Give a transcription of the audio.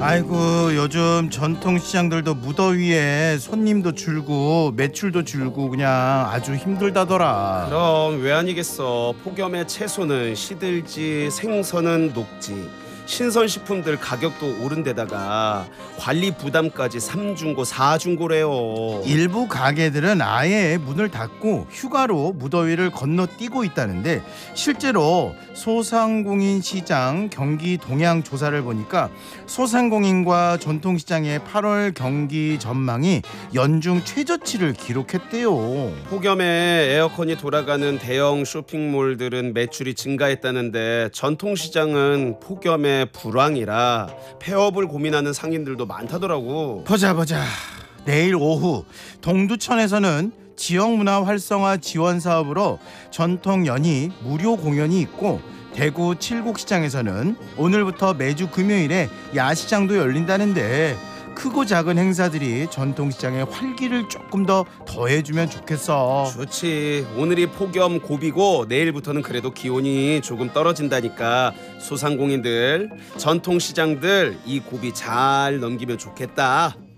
아이고, 요즘 전통시장들도 무더위에 손님도 줄고 매출도 줄고 그냥 아주 힘들다더라. 그럼 왜 아니겠어. 폭염에 채소는 시들지, 생선은 녹지, 신선식품들 가격도 오른 데다가 관리 부담까지 삼중고 사중고래요. 일부 가게들은 아예 문을 닫고 휴가로 무더위를 건너뛰고 있다는데, 실제로 소상공인 시장 경기 동향 조사를 보니까 소상공인과 전통시장의 8월 경기 전망이 연중 최저치를 기록했대요. 폭염에 에어컨이 돌아가는 대형 쇼핑몰들은 매출이 증가했다는데 전통시장은 폭염에 불황이라 폐업을 고민하는 상인들도 많다더라고. 보자. 내일 오후 동두천에서는 지역문화 활성화 지원 사업으로 전통 연희 무료 공연이 있고, 대구 칠곡시장에서는 오늘부터 매주 금요일에 야시장도 열린다는데, 크고 작은 행사들이 전통시장의 활기를 조금 더 더해주면 좋겠어. 좋지. 오늘이 폭염 고비고 내일부터는 그래도 기온이 조금 떨어진다니까 소상공인들, 전통시장들 이 고비 잘 넘기면 좋겠다.